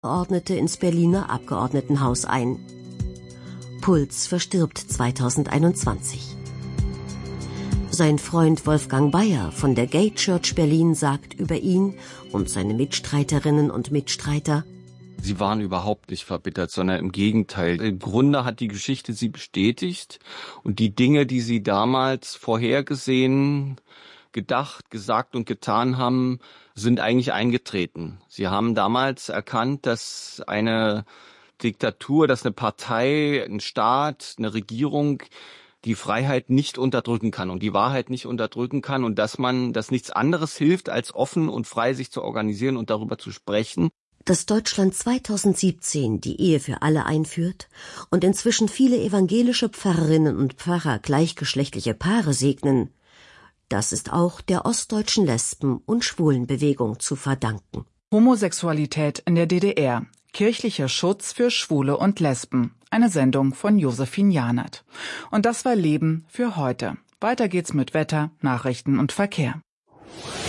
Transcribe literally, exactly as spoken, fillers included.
Abgeordnete ins Berliner Abgeordnetenhaus ein. Pultz verstirbt zweitausendeinundzwanzig. Sein Freund Wolfgang Bayer von der Gay Church Berlin sagt über ihn und seine Mitstreiterinnen und Mitstreiter: Sie waren überhaupt nicht verbittert, sondern im Gegenteil. Im Grunde hat die Geschichte sie bestätigt und die Dinge, die sie damals vorhergesehen, gedacht, gesagt und getan haben, sind eigentlich eingetreten. Sie haben damals erkannt, dass eine Diktatur, dass eine Partei, ein Staat, eine Regierung die Freiheit nicht unterdrücken kann und die Wahrheit nicht unterdrücken kann und dass man, dass nichts anderes hilft, als offen und frei sich zu organisieren und darüber zu sprechen. Dass Deutschland zweitausendsiebzehn die Ehe für alle einführt und inzwischen viele evangelische Pfarrerinnen und Pfarrer gleichgeschlechtliche Paare segnen, das ist auch der ostdeutschen Lesben- und Schwulenbewegung zu verdanken. Homosexualität in der D D R. Kirchlicher Schutz für Schwule und Lesben. Eine Sendung von Josephine Janert. Und das war Leben für heute. Weiter geht's mit Wetter, Nachrichten und Verkehr.